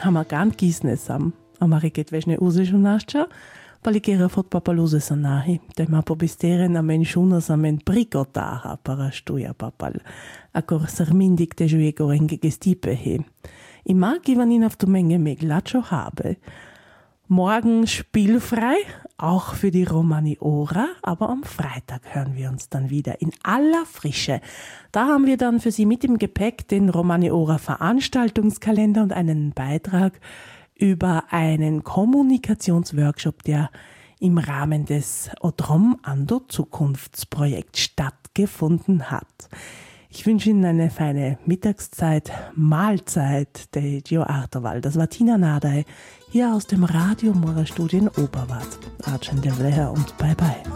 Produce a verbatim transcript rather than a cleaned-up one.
Hama gant gisne sam. Amariket vežne uzežu našča, palikera fot papaluse sanahi. Tema pobistere na menšuna samen prikotaha para štuja papal. Akor sarmindik te žuje gorenge gestipe he. Ima givanin auf du Menge meg lacho habe. Morgen spielfrei, auch für die Romani-Ora, aber am Freitag hören wir uns dann wieder in aller Frische. Da haben wir dann für Sie mit im Gepäck den Romani-Ora-Veranstaltungskalender und einen Beitrag über einen Kommunikationsworkshop, der im Rahmen des Odrom Ando Zukunftsprojekts stattgefunden hat. Ich wünsche Ihnen eine feine Mittagszeit, Mahlzeit, der Gio Artoval. Das war Tina Nadei, hier aus dem Radio Mora Studio in Oberwart. Arjen Devleher und bye bye.